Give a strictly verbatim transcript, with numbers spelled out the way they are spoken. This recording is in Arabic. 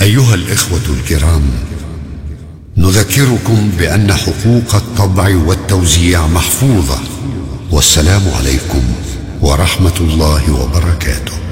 أيها الإخوة الكرام، نذكركم بأن حقوق الطبع والتوزيع محفوظة. والسلام عليكم ورحمة الله وبركاته.